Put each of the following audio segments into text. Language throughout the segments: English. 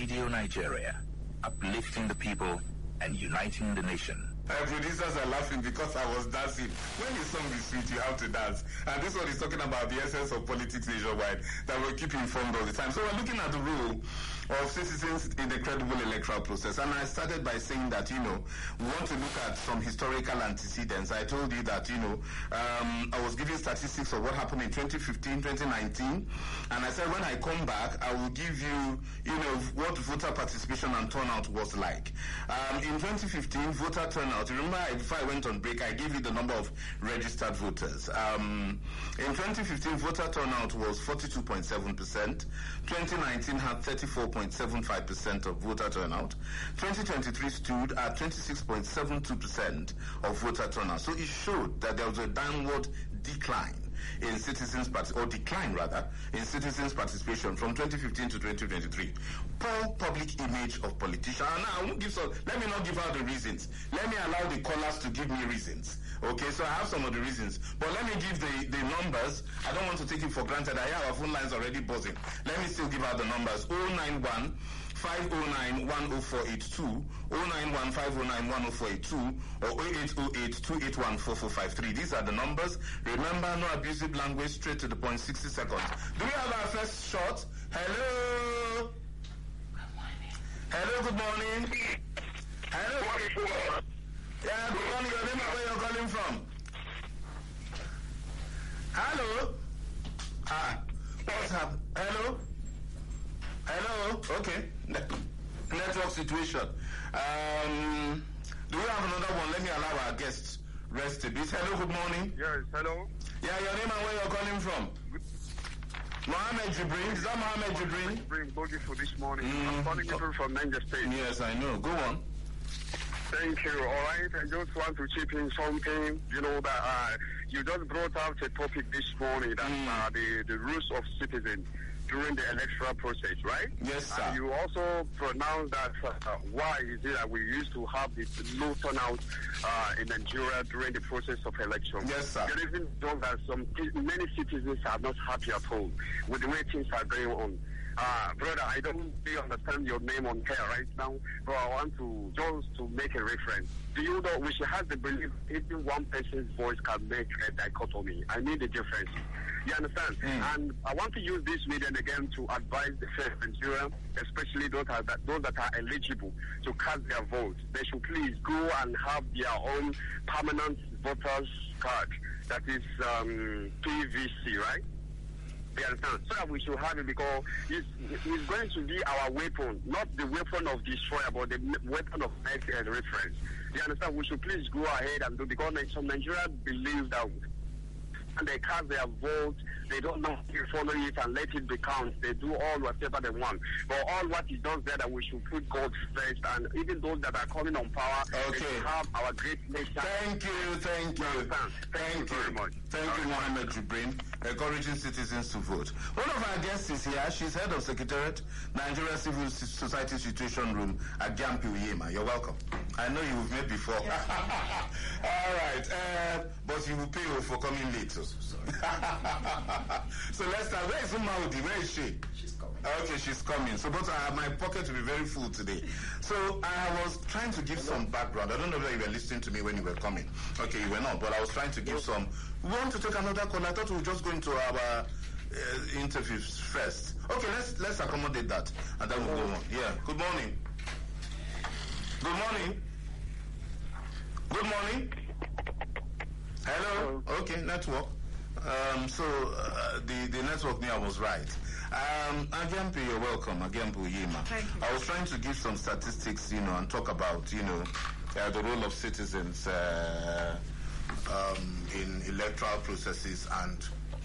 Radio Nigeria, uplifting the people and uniting the nation. Producers are laughing because I was dancing. When the song is sweet, you have to dance. And this one is talking about the essence of politics nationwide that will keep you informed all the time. So we're looking at the role of citizens in the credible electoral process. And I started by saying that, we want to look at some historical antecedents. I told you that, I was giving statistics of what happened in 2015, 2019. And I said when I come back, I will give you, what voter participation and turnout was like. In 2015, voter turnout, remember before I went on break, I gave you the number of registered voters. In 2015, voter turnout was 42.7%. 2019 had 34.75% of voter turnout. 2023 stood at 26.72% of voter turnout. So it showed that there was a downward decline in citizens in citizens participation from 2015 to 2023. Poor public image of politicians. And I won't give let me not give out the reasons. Let me allow the callers to give me reasons. Okay, so I have some of the reasons. But let me give the numbers. I don't want to take it for granted. I hear our phone lines already buzzing. Let me still give out the numbers. 091 509 10482, 091 509 10482, or 0808 281 4453. These are the numbers. Remember, no abusive language, straight to the point, 60 seconds. Do we have our first shot? Hello? Hello, good morning. Hello? Yeah, good morning. Your name and where you're calling from? Hello? What's happening? Hello? Hello? Okay. Network situation. Do we have another one? Let me allow our guests rest a bit. Hello, good morning. Yes, hello. Yeah, your name and where you're calling from? Mohammed Jibrin. Is that Mohammed Jibrin? Jibrin, bogey for this morning. I'm calling you from Niger State. Yes, I know. Go on. Thank you. All right. I just want to chip in something. That you just brought out a topic this morning that the rules of citizens during the electoral process, right? Yes, sir. And you also pronounced that why is it that we used to have this low turnout in Nigeria during the process of election? Yes, sir. The reason is that many citizens are not happy at all with the way things are going on. Brother, I don't really understand your name on here right now, but I want to just to make a reference. Do you know we should have the belief even one person's voice can make a dichotomy? I need the difference. You understand? And I want to use this medium again to advise the first Nigeria, especially those that are eligible to cast their vote. They should please go and have their own permanent voters card. That is PVC, right? You understand? So that we should have it because it's going to be our weapon, not the weapon of destroyer, but the weapon of make a reference. You understand? We should please go ahead and do because some Nigerians believe that and they cast their vote, they don't know if you follow it and let it be counted. They do all whatever they want. But all what is done there that we should put God first, and even those that are coming on power, they should have our great nation. Thank you. Thank you very much. Thank you, Mohammed Jibrin, encouraging citizens to vote. One of our guests is here. She's head of Secretariat, Nigeria Civil Society Situation Room at Gyampi Uyema. You're welcome. I know you've met before. Yes. All right. But you will pay for coming late. So let's start. Where is Umaudi? Where is she? She's coming. Okay, she's coming. So, but my pocket will be very full today. So, I was trying to give some background. I don't know whether you were listening to me when you were coming. Okay, you were not, but I was trying to give some. We want to take another call. I thought we would just go into our interviews first. Okay, let's accommodate that, and then we'll go on. Yeah. Good morning. Good morning. Good morning. Hello. Okay, network. The network near was right. Agyampi, you're welcome. Agyampi Uyema. Thank you. I was trying to give some statistics, and talk about, the role of citizens in electoral processes and,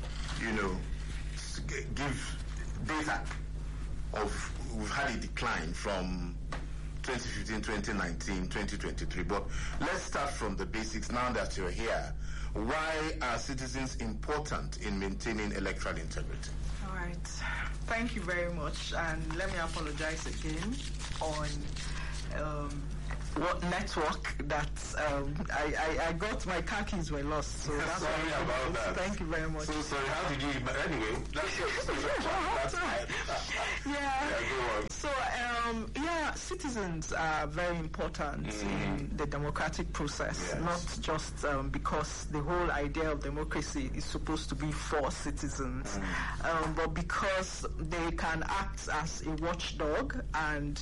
give data of we've had a decline from 2015, 2019, 2023. But let's start from the basics now that you're here. Why are citizens important in maintaining electoral integrity? All right. Thank you very much. And let me apologize again on what network that I got my car keys were lost. So that's sorry about that. Thank you very much. So sorry. How did you? Anyway, that's fine. Yeah. Go on. So Yeah, citizens are very important in the democratic process, not just because the whole idea of democracy is supposed to be for citizens, but because they can act as a watchdog and,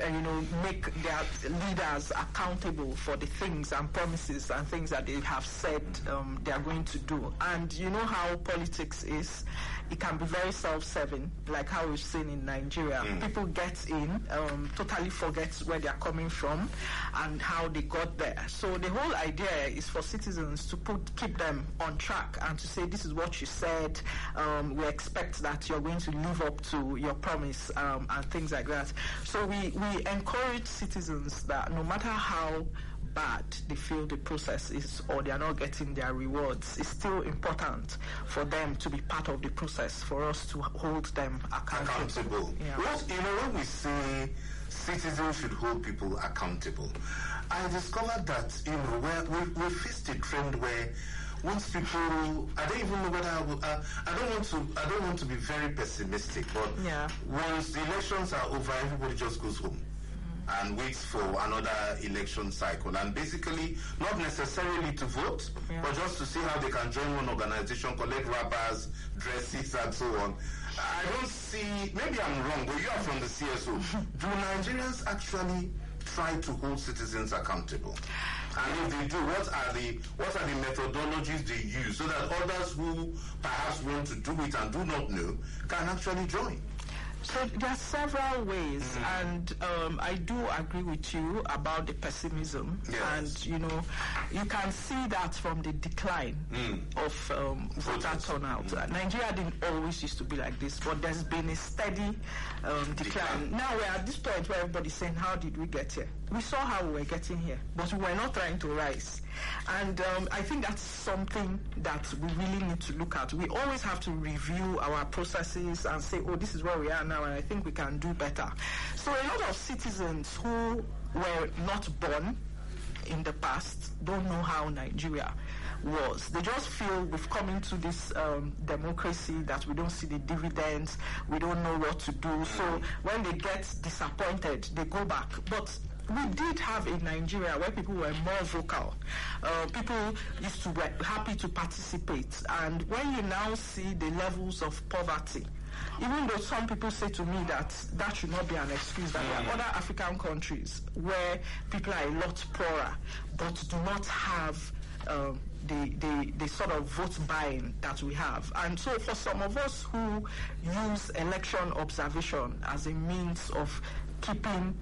make their leaders accountable for the things and promises and things that they have said they are going to do. And you know how politics is. It can be very self-serving, like how we've seen in Nigeria. People get in, totally forget where they're coming from and how they got there. So the whole idea is for citizens to keep them on track and to say, this is what you said, we expect that you're going to live up to your promise, and things like that. So we encourage citizens that no matter how bad they feel the process is or they are not getting their rewards, it's still important for them to be part of the process, for us to hold them accountable. Yeah. When we say citizens should hold people accountable, I discovered that we faced a trend where once people, I don't even know whether I don't want to be very pessimistic, but once the elections are over, everybody just goes home and waits for another election cycle, and basically not necessarily to vote, but just to see how they can join one organization, collect wrappers, dresses, and so on. I don't see, maybe I'm wrong, but you are from the CSO. Do Nigerians actually try to hold citizens accountable? And if they do, what are the methodologies they use so that others who perhaps want to do it and do not know can actually join? So there are several ways, and I do agree with you about the pessimism. And you can see that from the decline of voter turnout. Nigeria didn't always used to be like this, but there's been a steady decline. Now we're at this point where everybody's saying, how did we get here? We saw how we were getting here, but we were not trying to rise. And I think that's something that we really need to look at. We always have to review our processes and say, oh, this is where we are now, and I think we can do better. So a lot of citizens who were not born in the past don't know how Nigeria was. They just feel we've come into this democracy that we don't see the dividends, we don't know what to do. So when they get disappointed, they go back. But we did have a Nigeria where people were more vocal. People used to be happy to participate. And when you now see the levels of poverty, even though some people say to me that should not be an excuse, that there are other African countries where people are a lot poorer but do not have the sort of vote buying that we have. And so for some of us who use election observation as a means of keeping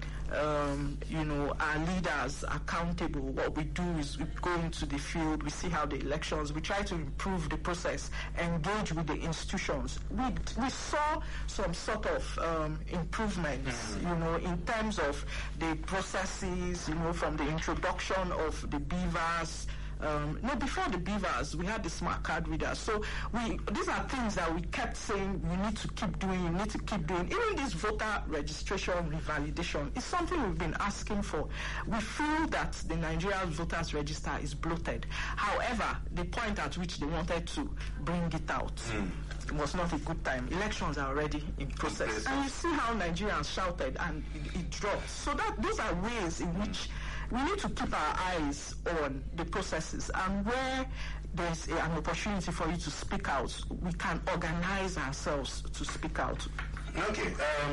our leaders accountable, what we do is we go into the field, we see how the elections, we try to improve the process, engage with the institutions. We saw some sort of improvements, in terms of the processes, from the introduction of the beavers. Before the beavers, we had the smart card readers. So these are things that we kept saying we need to keep doing, Even this voter registration revalidation is something we've been asking for. We feel that the Nigerian voters register is bloated. However, the point at which they wanted to bring it out was not a good time. Elections are already in process. And you see how Nigerians shouted and it dropped. So those are ways in which we need to keep our eyes on the processes, and where there's an opportunity for you to speak out, we can organize ourselves to speak out. Okay.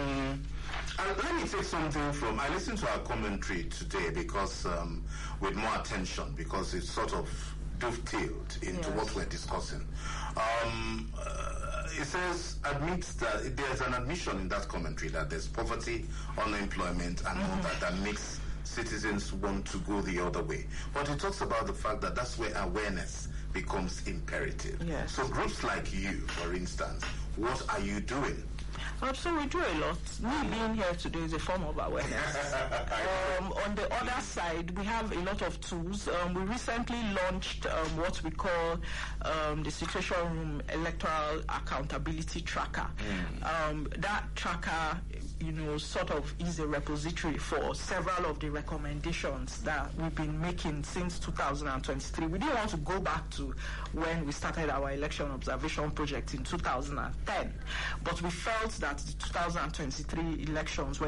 Let me take something from, I listened to our commentary today because with more attention, because it sort of dovetailed into what we're discussing. It says, admits that there's an admission in that commentary that there's poverty, unemployment, and all that makes citizens want to go the other way. But it talks about the fact that that's where awareness becomes imperative. Yes. So groups like you, for instance, what are you doing? So we do a lot. Me being here today is a form of awareness. On the other side, we have a lot of tools. We recently launched what we call the Situation Room Electoral Accountability Tracker. That tracker, sort of is a repository for several of the recommendations that we've been making since 2023. We didn't want to go back to when we started our election observation project in 2010, but we felt that the 2023 elections were